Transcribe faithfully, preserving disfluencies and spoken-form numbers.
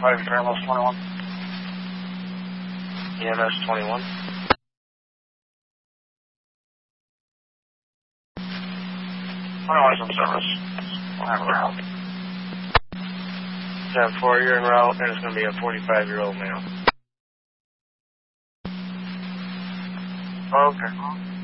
five, E M S twenty-one. E M S twenty-one. twenty-one is in service. Whatever help. ten four, you're en route, and it's going to be a forty-five-year-old male. Okay.